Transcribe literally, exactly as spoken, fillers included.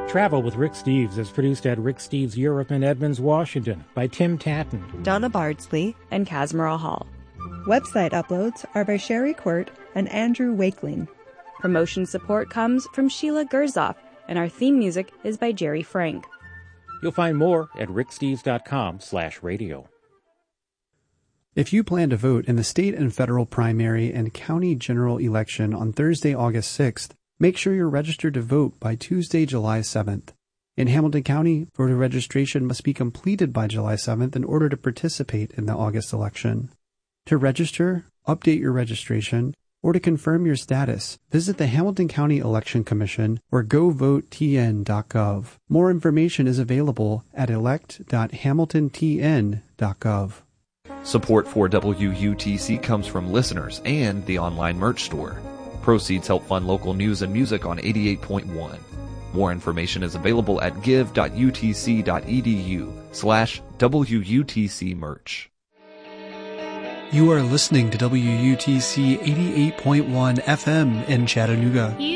Travel with Rick Steves is produced at Rick Steves Europe in Edmonds, Washington by Tim Tatton, Donna Bardsley, and Casmara Hall. Website uploads are by Sherry Quirt and Andrew Wakeling. Promotion support comes from Sheila Gerzoff, and our theme music is by Jerry Frank. You'll find more at ricksteves.com slash radio. If you plan to vote in the state and federal primary and county general election on Thursday, August sixth, make sure you're registered to vote by Tuesday, July seventh. In Hamilton County, voter registration must be completed by July seventh in order to participate in the August election. To register, update your registration, or to confirm your status, visit the Hamilton County Election Commission or go vote t n dot gov. More information is available at elect dot hamilton t n dot gov. Support for W U T C comes from listeners and the online merch store. Proceeds help fund local news and music on eighty-eight point one. More information is available at give dot u t c dot e d u slash W U T C merch. You are listening to W U T C eighty-eight point one F M in Chattanooga.